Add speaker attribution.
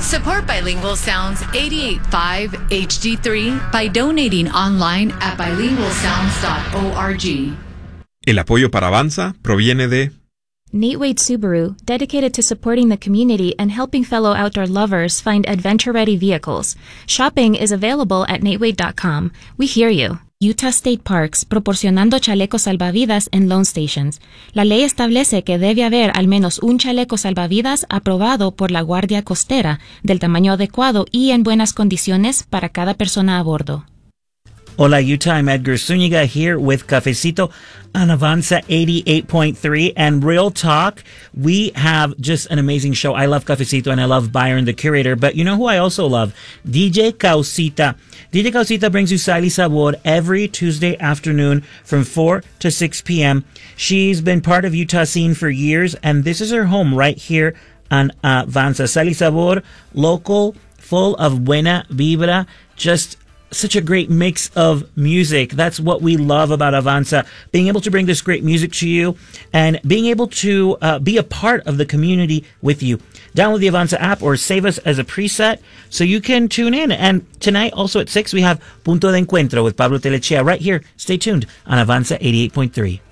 Speaker 1: Support Bilingual Sounds 88.5 HD3 by donating online at bilingualsounds.org.
Speaker 2: El apoyo para Avanza proviene de
Speaker 3: Nate Wade Subaru, dedicated to supporting the community and helping fellow outdoor lovers find adventure-ready vehicles. Shopping is available at natewade.com. We hear you. Utah State Parks, proporcionando chalecos salvavidas en loan stations. La ley establece que debe haber al menos un chaleco salvavidas aprobado por la Guardia Costera, del tamaño adecuado y en buenas condiciones para cada persona a bordo.
Speaker 4: Hola Utah, I'm Edgar Zúñiga here with Cafecito on Avanza 88.3 and Real Talk. We have just an amazing show. I love Cafecito and I love Byron, the curator, but you know who I also love? DJ Causita. DJ Causita brings you Sal y Sabor every Tuesday afternoon from 4 to 6 p.m. She's been part of Utah scene for years and this is her home right here on Avanza. Sal y Sabor, local, full of buena vibra, just such a great mix of music. That's what we love about Avanza, being able to bring this great music to you and being able to be a part of the community with you. Download the Avanza app or save us as a preset so you can tune in. And tonight, also at 6, we have Punto de Encuentro with Pablo Telechea right here. Stay tuned on Avanza 88.3.